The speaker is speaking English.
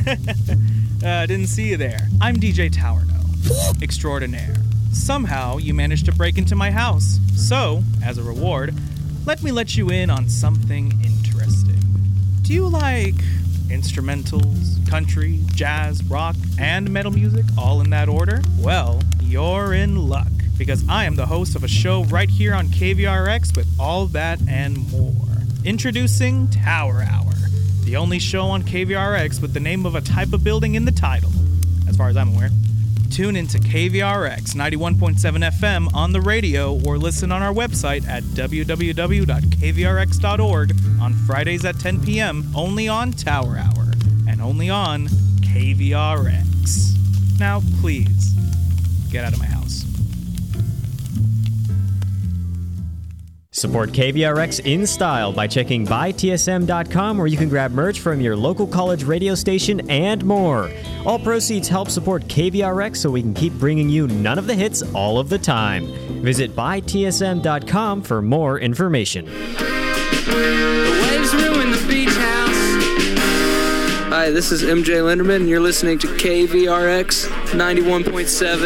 Didn't see you there. I'm DJ Towerno, extraordinaire. Somehow, you managed to break into my house. So, as a reward, let me let you in on something interesting. Do you like instrumentals, country, jazz, rock, and metal music all in that order? Well, you're in luck, because I am the host of a show right here on KVRX with all that and more. Introducing Tower Hour, the only show on KVRX with the name of a type of building in the title, as far as I'm aware. Tune into KVRX 91.7 FM on the radio or listen on our website at www.kvrx.org on Fridays at 10 p.m. only on Tower Hour and only on KVRX. Now, please, get out of my house. Support KVRX in style by checking buytsm.com, where you can grab merch from your local college radio station and more. All proceeds help support KVRX so we can keep bringing you none of the hits all of the time. Visit buytsm.com for more information. The waves ruin the beach house. Hi, this is MJ Linderman, and you're listening to KVRX 91.7.